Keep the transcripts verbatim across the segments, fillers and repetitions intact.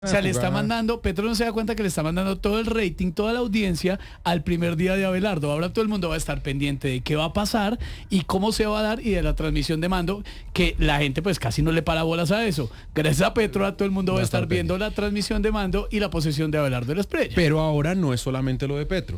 O sea, le está mandando, Petro no se da cuenta que le está mandando todo el rating, toda la audiencia al primer día de Abelardo. Ahora todo el mundo va a estar pendiente de qué va a pasar y cómo se va a dar y de la transmisión de mando, que la gente pues casi no le para bolas a eso. Gracias a Petro a todo el mundo va a estar viendo la transmisión de mando y la posesión de Abelardo de la Espriella. Pero ahora no es solamente lo de Petro.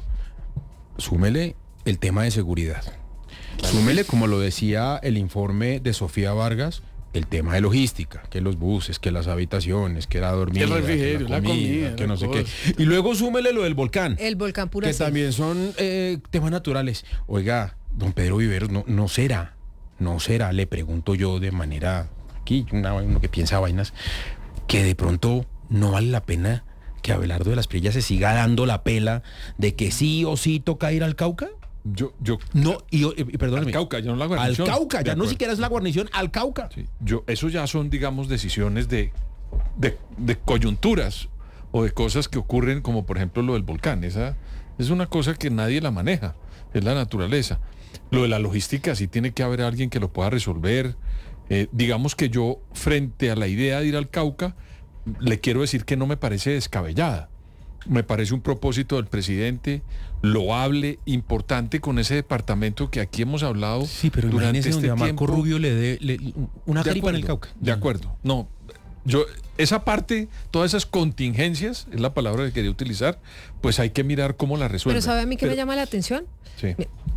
Súmele el tema de seguridad. Súmele, como lo decía el informe de Sofía Vargas, el tema de logística, que los buses, que las habitaciones, que la dormida, el refrigerio, que la comida, la comida que no sé cosa. qué. Y luego súmele lo del volcán. El volcán pura Que también son eh, temas naturales. Oiga, don Pedro Viveros, no, no será, no será, le pregunto yo de manera, aquí, una, uno que piensa vainas, que de pronto no vale la pena que Abelardo de la Espriella se siga dando la pela de que sí o sí toca ir al Cauca. Yo, yo, No, y, y perdóname. al Cauca, ya no la guarnición. Al Cauca, De ya no acuerdo. siquiera es la guarnición, al Cauca. Sí, yo, eso ya son, digamos, decisiones de, de, de coyunturas o de cosas que ocurren, como por ejemplo lo del volcán. Esa es una cosa que nadie la maneja, es la naturaleza. Lo de la logística, sí tiene que haber alguien que lo pueda resolver. Eh, digamos que yo, frente a la idea de ir al Cauca, le quiero decir que no me parece descabellada. Me parece un propósito del presidente loable, importante, con ese departamento que aquí hemos hablado. Sí, pero durante imagínese este donde a Marco tiempo. Rubio le dé le- una De gripa en el acuerdo, Cauca. De acuerdo. No, yo, esa parte, todas esas contingencias, es la palabra que quería utilizar, pues hay que mirar cómo la resuelven. Pero ¿sabe a mí qué me Pero- llama la atención? Sí.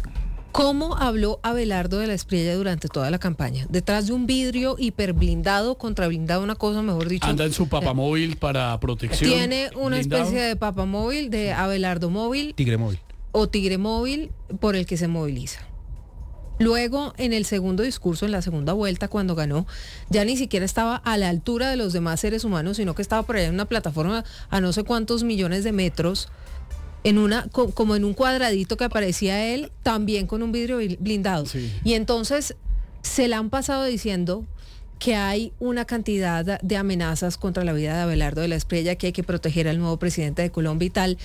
¿Cómo habló Abelardo de la Espriella durante toda la campaña? Detrás de un vidrio hiperblindado, contrablindado, una cosa, mejor dicho. Anda en su papamóvil para protección. Tiene una blindado. especie de papamóvil, de Abelardo móvil Tigre móvil. o tigre móvil por el que se moviliza. Luego, en el segundo discurso, en la segunda vuelta, cuando ganó, ya ni siquiera estaba a la altura de los demás seres humanos, sino que estaba por allá en una plataforma a no sé cuántos millones de metros, en una co- como en un cuadradito que aparecía él, también con un vidrio bl- blindado. Sí. Y entonces se la han pasado diciendo que hay una cantidad de amenazas contra la vida de Abelardo de la Espriella, que hay que proteger al nuevo presidente de Colombia y tal.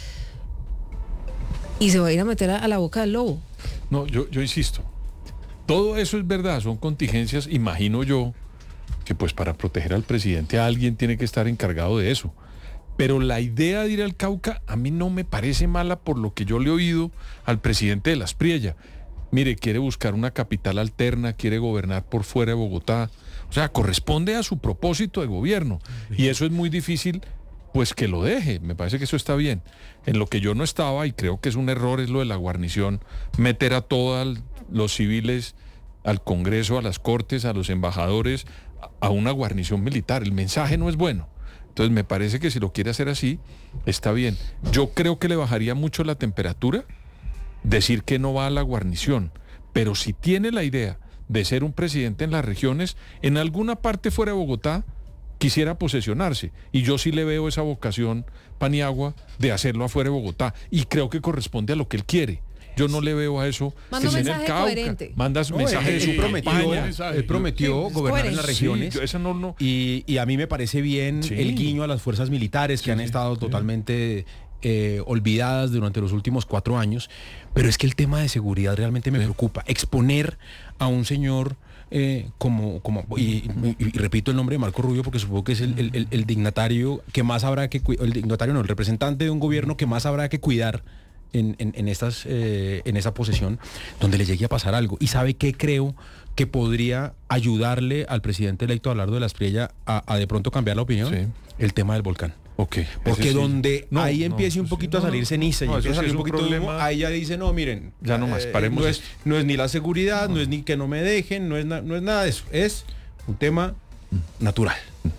Y se va a ir a meter a, a la boca del lobo. No, yo, yo insisto, todo eso es verdad, son contingencias, imagino yo, que pues para proteger al presidente alguien tiene que estar encargado de eso. Pero la idea de ir al Cauca a mí no me parece mala por lo que yo le he oído al presidente de la Espriella. Mire, quiere buscar una capital alterna, quiere gobernar por fuera de Bogotá. O sea, corresponde a su propósito de gobierno. Y eso es muy difícil, pues que lo deje. Me parece que eso está bien. En lo que yo no estaba, y creo que es un error, es lo de la guarnición, meter a todos los civiles al Congreso, a las Cortes, a los embajadores, a una guarnición militar. El mensaje no es bueno. Entonces me parece que si lo quiere hacer así, está bien. Yo creo que le bajaría mucho la temperatura decir que no va a la guarnición, pero si tiene la idea de ser un presidente en las regiones, en alguna parte fuera de Bogotá, quisiera posesionarse. Y yo sí le veo esa vocación, Paniagua, de hacerlo afuera de Bogotá. Y creo que corresponde a lo que él quiere. Yo no le veo a eso. Manda que un sea en el mensaje Cauca. coherente. Manda No, mensaje él, de su él prometió, campaña. él prometió Sí, gobernar en es las coherente. regiones. Sí, yo esa no, no. Y, y a mí me parece bien Sí. el guiño a las fuerzas militares que Sí, han sí, estado sí. totalmente eh, olvidadas durante los últimos cuatro años. Pero es que el tema de seguridad realmente me Sí. preocupa. Exponer a un señor eh, como, como y, y- y repito el nombre de Marco Rubio porque supongo que es el, el- el- el dignatario que más habrá que cuidar, el dignatario no, el representante de un gobierno que más habrá que cuidar en, en, en estas, eh, en esa posesión, donde le llegue a pasar algo. ¿Y sabe qué creo que podría ayudarle al presidente electo Abelardo de la Espriella a, a de pronto cambiar la opinión? Sí. El tema del volcán. Ok. Porque ese sí. donde No, ahí no, empiece un eso sí. poquito No, a salir no. ceniza y No, eso empieza a sí salir es un un poquito de humo, problema. ahí ya dice, no, miren, Ya no más, paremos no, es, esto. no es ni la seguridad, no es ni que no me dejen, no es, na- no es nada de eso, es un tema natural.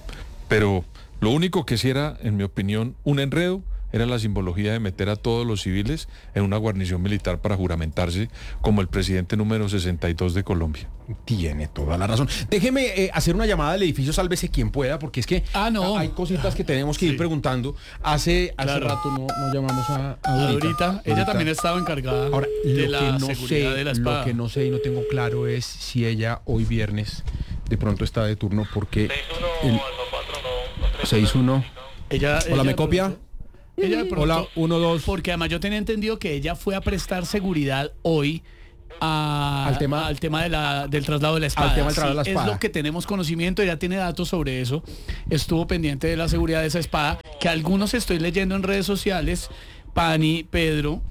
Pero lo único que sí era, en mi opinión, un enredo, era la simbología de meter a todos los civiles en una guarnición militar para juramentarse como el presidente número sesenta y dos de Colombia. Tiene toda la razón. Déjeme eh, hacer una llamada al edificio, sálvese quien pueda, porque es que Ah, no. hay cositas que tenemos que Sí. ir preguntando. Hace, hace Claro. rato no, no llamamos a, a Ahorita, Dorita. ella Dorita. también estaba encargada Ahora, de lo la que no seguridad sé, de la lo espada. que no sé y no tengo claro es si ella hoy viernes de pronto está de turno porque el seis uno. Ella, Hola, ella ¿me de copia? pronto- ella de pronto- Hola, uno, dos. Porque además yo tenía entendido que ella fue a prestar seguridad hoy a- Al tema- al tema de la, del traslado de la espada. tema del traslado de la Sí, espada. Es lo que tenemos conocimiento, ya tiene datos sobre eso. Estuvo pendiente de la seguridad de esa espada, que algunos estoy leyendo en redes sociales, Pani, Pedro,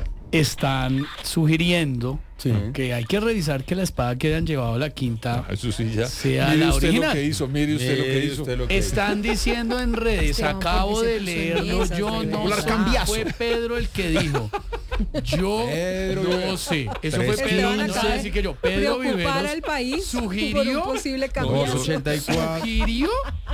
están sugiriendo Sí. que hay que revisar que la espada que hayan llevado a la quinta Ah, eso sí ya. sea Mire la usted original. lo que hizo, mire usted lo que Mire hizo. usted lo que Están diciendo en redes, Esteban, acabo ¿por qué de se puso en leerlo, esas, yo Pedro? no Popular sé, cambiazo. fue Pedro el que dijo. Yo Pedro no Viveros. sé, eso Tres fue Pedro, Esteban no acaba sé de decir que yo, Pedro preocupar Viveros al país por un sugirió, posible Dos cambiazo. ochenta y cuatro. sugirió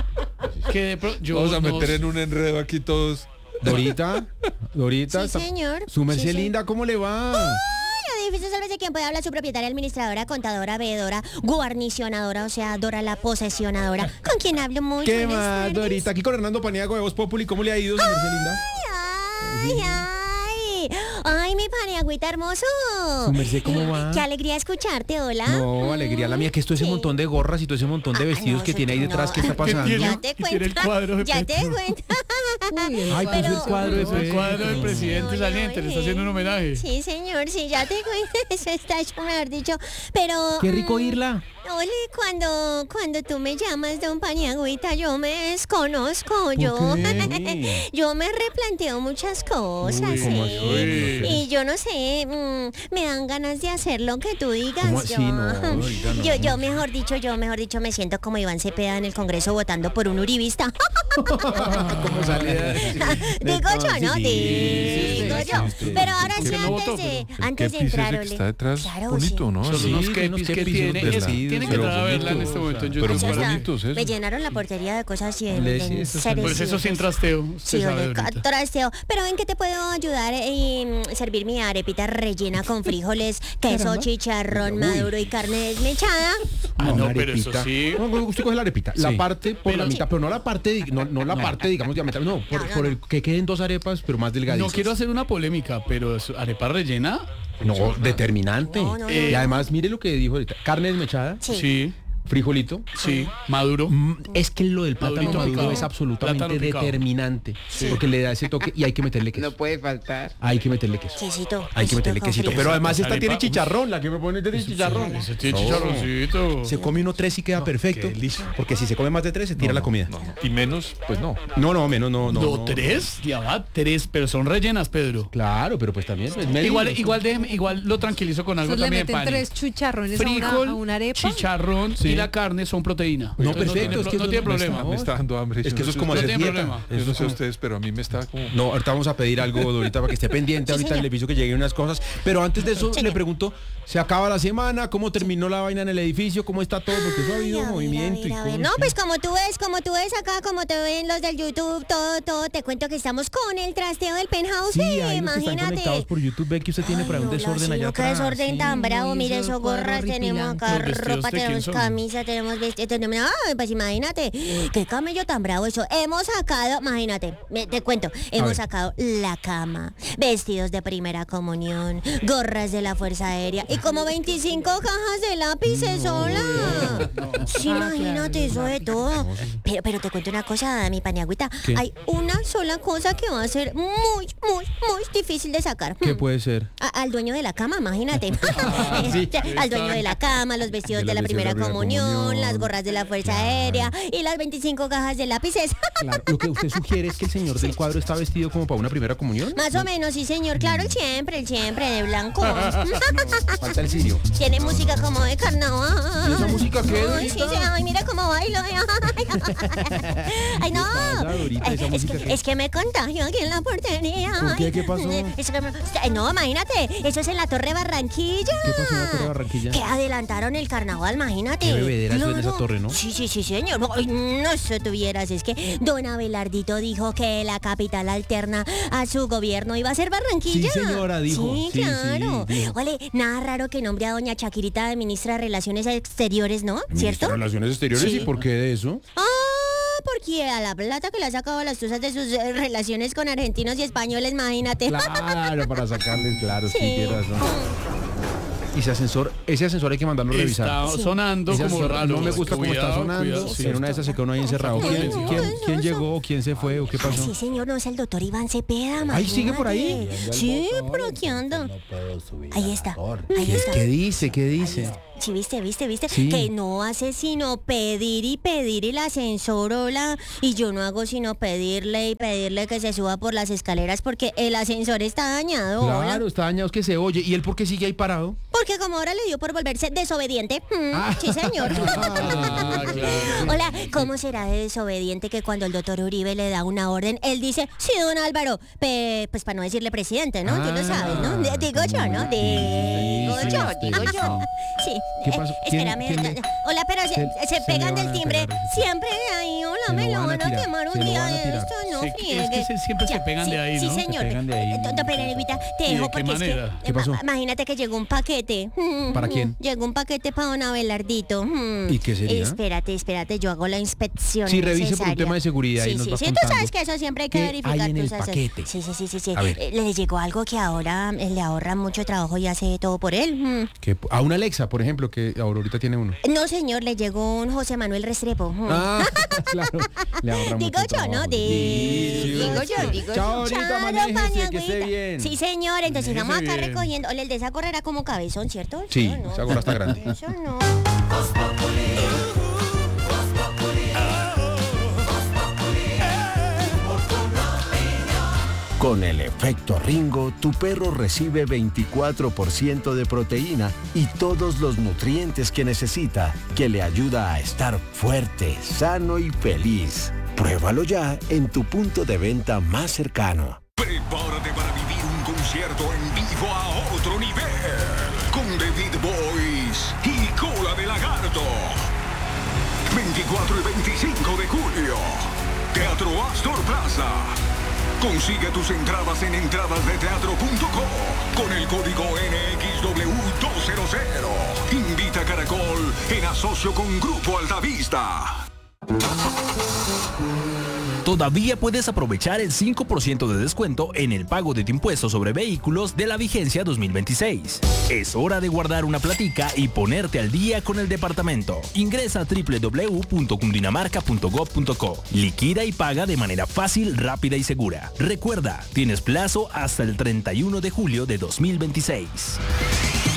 que de pro- yo Vamos a no meter sé. en un enredo aquí todos. Dorita, Dorita. Sí, está- señor. Su merced Sí, sí. linda, ¿cómo le va? Hola, edificio, sálvese quien pueda hablar, su propietaria, administradora, contadora, veedora, guarnicionadora, o sea, Dora la posesionadora. ¿Con quién hablo mucho? ¿Qué Buenas más, tardes. Dorita? Aquí con Hernando Paniagua de Voz Populi, ¿cómo le ha ido, su merced linda? Ay, ay, ay, mi paniagüita hermoso. Su merced, ¿cómo va? Qué alegría escucharte, hola. No, alegría la mía, que esto es ese Sí. montón de gorras y todo ese montón de Ah, vestidos no, que eso tiene ahí no. detrás, ¿qué está ¿Qué pasando? tiene? Ya te Y tiene el cuento. cuadro de Ya te Petro. cuento. Uy, el Ay, puso el cuadro. cuadro de Es el cuadro del Petro. presidente Oye, saliente, le está oye. haciendo un homenaje. Sí, señor, sí, ya te cuento. Eso está hecho, mejor dicho. Pero. Qué rico mm, oírla. Ole, cuando, cuando tú me llamas don Paniagüita, yo me desconozco, yo, qué? yo me replanteo muchas cosas, Uy, ¿cómo sí. así? Y yo no sé, mm, me dan ganas de hacer lo que tú digas. ¿Cómo yo, así? No, ahorita no. yo, yo mejor dicho, yo mejor dicho me siento como Iván Cepeda en el Congreso votando por un uribista. ¿Cómo sale? Digo yo, ¿no? Sí, sí, Digo sí, yo. sí, sí. Pero ahora ¿Por sí, qué no antes votó? de, Pero antes de ¿Qué piso entrar, ese que Ole. está detrás? Claro, Bonito, sí. ¿no? Son Así. unos Sí, kepis unos que kepis, tiene. unos Es- vestidos, Tienen que pero entrar a verla en bonitos, este momento en pero YouTube. Ya está. bonitos esos. Me llenaron la portería de cosas y en, Le- en sí, eso sí. seres Pues eso sin vivos. trasteo. usted Sí, sabe ole, ahorita. trasteo. Pero ¿en qué te puedo ayudar y mm, servir mi arepita rellena con frijoles, queso, Caramba. chicharrón Uy. maduro y carne desmechada? Ah, no, una pero eso arepita. sí. No, no, usted coge la arepita. La Sí. parte por Pero- la mitad, pero no la parte, di- no, no la parte, digamos, diametral. No, por, No, no, por no. el que queden dos arepas, pero más delgaditas. No quiero hacer una polémica, pero es arepa rellena. No, determinante. No, no, no, y no. además, mire lo que dijo ahorita. Carne desmechada, Sí. Sí, frijolito. sí, maduro. Mm, Es que lo del plátano Madurito maduro picado. es absolutamente Plátano picado. determinante. Porque le da ese toque y hay que meterle queso. No puede faltar. Hay que meterle queso. Quesito. Hay que meterle con quesito. frijol. Pero además esta Arepa, tiene uf. chicharrón. La que me pone tiene chicharrón. Ese tiene Oh. chicharroncito. Se come uno tres y queda perfecto. Porque si se come más de tres, se tira la comida. No, no. Y menos, pues no. No, no, menos no. no, ¿Do no. tres? Ya va, tres, pero son rellenas, Pedro. Claro, pero pues también. pues, medio, Igual, pues, igual, déjeme- igual lo tranquilizo con algo Entonces le también, meten Pani. tres chicharrones a una, Frijol, a una arepa. chicharrón Sí. y la carne son proteína. No, Entonces perfecto, No es que tiene, pro- no eso tiene no está- problema. Me está dando hambre. Es Yo que no eso es sé como No hacer tiene dieta. problema. Yo no sé Eso es- ustedes, pero a mí me está como... No, ahorita vamos a pedir algo, ahorita para que esté pendiente ahorita del edificio que lleguen unas cosas. Pero antes de eso, le pregunto, ¿se acaba la semana? ¿Cómo terminó la vaina en el edificio? ¿Cómo está todo? Porque eso ha habido Ay, a ver, movimiento a ver, y a ver. cosas. No, pues como tú ves, como tú ves acá, como te ven los del YouTube, todo, todo, te cuento que estamos con el trasteo del penthouse. Sí, eh, ahí los que están imagínate. conectados por YouTube, ve que usted tiene Ay, por ahí un no, desorden la allá sí, no, qué atrás. desorden sí. tan bravo, Uy, mire esos esos cuadros gorras, tenemos horripilantes. acá ¿Los vestidos ropa, de quién tenemos son? camisa, tenemos vestidos, tenemos... Ay, pues imagínate, qué camello tan bravo eso. Hemos sacado, imagínate, me- te cuento, hemos ver. sacado la cama, vestidos de primera comunión, gorras de la Fuerza Aérea y como veinticinco cajas de lápices sola. Sí, Ah, imagínate claro, eso de todo. Pero, pero te cuento una cosa, mi paniagüita. ¿Qué? Hay una sola cosa que va a ser muy, muy, muy difícil de sacar. ¿Qué Hmm. puede ser? A- al dueño de la cama, imagínate. sí. Al dueño de la cama, los vestidos de la primera comunión, las gorras de la Fuerza Aérea y las veinticinco cajas de lápices. Claro, lo que usted sugiere es que el señor del cuadro está vestido como para una primera comunión. Más o menos, sí, señor. Claro, el siempre, el siempre, de blanco. Falta el sirio. Tiene música como de carnaval. ¿Y esa música qué, Ay, sí, Dorita? sí, ay, mira cómo bailo. Ay, no. pasa, Dorita, esa es, música que, qué? es que me contagio aquí en la portería. ¿Por qué? ¿Qué pasó? Es que me- Ay, no, imagínate. Eso es en la Torre Barranquilla. ¿Qué pasó en la Torre Barranquilla? Que adelantaron el carnaval, imagínate. Qué bebedera eso en esa torre, ¿no? Sí, sí, sí, señor. Ay, no se tuvieras. Es que don Abelardito dijo que la capital alterna a su gobierno iba a ser Barranquilla. Sí, señora, dijo. Sí, Sí, sí, claro. dijo. Ole, nada raro que nombre a doña Chaquirita de ministra de Relaciones Exteriores, ¿no? ¿Cierto? Relaciones exteriores, Sí. ¿y por qué de eso? Ah, porque a la plata que le ha sacado a las tusas de sus eh, relaciones con argentinos y españoles, imagínate. Claro, para sacarles, claro, sí, Sí. tiene razón. ese ascensor, ese ascensor hay que mandarlo a revisar. Está sonando Ese como ascensor raro. no me gusta cómo está Cuidado, sonando. cuidado, sí. En una de esas se quedó uno ahí encerrado. Ay, ¿Quién, no, quién- no, quién no. llegó? ¿Quién se fue? ¿O qué Ay, pasó? sí, señor, no es el doctor Iván Cepeda, Ay, ¿sigue por ahí? imagínate. Sí, por aquí anda. Ahí está, ahí ¿Qué, está. qué dice? ¿Qué dice? Sí, viste, viste, viste, Sí. que no hace sino pedir y pedir el ascensor, hola, y yo no hago sino pedirle y pedirle que se suba por las escaleras porque el ascensor está dañado, hola. Claro, está dañado, es que se oye. ¿Y él por qué sigue ahí parado? Porque como ahora le dio por volverse desobediente. Mm, Sí, señor. Ah, claro. Hola, ¿cómo será de desobediente que cuando el doctor Uribe le da una orden, él dice, sí, don Álvaro, pe- pues para no decirle presidente, ¿no? Tú lo sabes, ¿no? De- Digo yo, ¿no? Digo Sí, yo, sí, digo sí. yo. Sí. ¿Qué Eh, pasó? ¿Quién- espérame. quién le- Hola, pero se, se- se se pegan le del van a timbre. pegar. Siempre ahí, hola, Se me lo lo van a van a tirar, quemar se un lo día van a de tirar. esto, no Sí, es friegues. que se- siempre se Ya, pegan sí, de ahí, Sí, ¿no? Se señor. pegan de ahí. Eh, Don Perenevita, te ¿Y de dejo qué porque es que, manera? ¿Qué pasó? eh, imagínate que llegó un paquete. Mm, ¿Para quién? Llegó un paquete para don Abelardito. Mm. ¿Y qué sería? Espérate, espérate, yo hago la inspección. Sí, revise por un necesaria. tema de seguridad y Sí, nos sí, va sí, tú contando. sabes que eso siempre hay que ¿Qué verificar. hay en tú el sabes. paquete? Sí, sí, sí, sí. sí. A ver. Eh, Le llegó algo que ahora eh, le ahorra mucho trabajo y hace todo por él. Mm. Que- a una Alexa, por ejemplo, que ahora ahorita tiene uno. No, señor, le llegó un José Manuel Restrepo. Mm. Ah, claro. Le ahorra Digo mucho yo, trabajo. ¿no? Sí, Digo sí. yo, digo Chao, yo. ahorita, Chao, manéjese, Pañagüita. que esté bien. Sí, señor, entonces Manéjese vamos acá bien. recogiendo. Ole, el de esa gorra era como cabezón, ¿cierto? Sí, Eso no. esa gorra está grande. Eso no. Con el efecto Ringo, tu perro recibe veinticuatro por ciento de proteína y todos los nutrientes que necesita, que le ayuda a estar fuerte, sano y feliz. Pruébalo ya en tu punto de venta más cercano. Prepárate para vivir un concierto en vivo a otro nivel. Con The Beat Boys y Cola de Lagarto. veinticuatro y veinticinco de julio. Teatro Astor Plaza. Consigue tus entradas en entradas de teatro punto co con el código N X W doscientos. Invita Caracol en asocio con Grupo Altavista. Todavía puedes aprovechar el cinco por ciento de descuento en el pago de tu impuesto sobre vehículos de la vigencia dos mil veintiséis. Es hora de guardar una platica y ponerte al día con el departamento. Ingresa a doble u doble u doble u punto cundinamarca punto gob punto co. Liquida y paga de manera fácil, rápida y segura. Recuerda, tienes plazo hasta el treinta y uno de julio de dos mil veintiséis.